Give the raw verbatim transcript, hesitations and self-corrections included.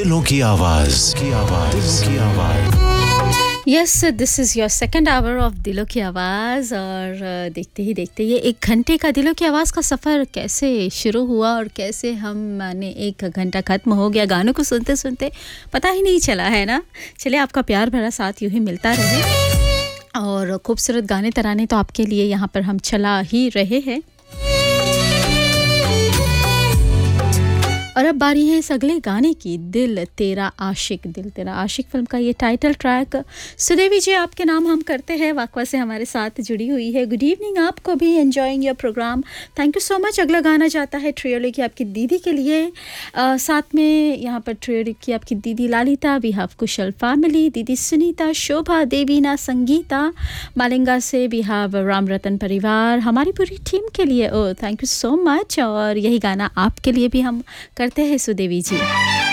दिलों की आवाज की आवाज दिलों की आवाज yes this is your second hour of दिलों की आवाज़ और uh, देखते ही देखते ये एक घंटे का दिलों की आवाज़ का सफ़र कैसे शुरू हुआ और कैसे हमने एक घंटा ख़त्म हो गया गानों को सुनते सुनते पता ही नहीं चला है ना। चलिए आपका प्यार भरा साथ यूं ही मिलता रहे और खूबसूरत गाने तराने तो आपके लिए यहाँ पर हम चला ही रहे हैं। और अब बारी है इस अगले गाने की, दिल तेरा आशिक। दिल तेरा आशिक फिल्म का ये टाइटल ट्रैक सुदेवी जी आपके नाम हम करते हैं, वाकवा से हमारे साथ जुड़ी हुई है। गुड इवनिंग आपको भी, enjoying your programme, thank you so much. अगला गाना जाता है ट्रियोली की आपकी दीदी के लिए, आ, साथ में यहाँ पर ट्रियोली की आपकी दीदी Lalita, we have Kusal family, दीदी सुनीता, शोभा, देवीना, संगीता, मालिंगा से वी हैव राम रतन परिवार, हमारी पूरी टीम के लिए। ओ थैंक यू सो मच। और यही गाना आपके लिए भी हम करते हैं सुदेवी जी।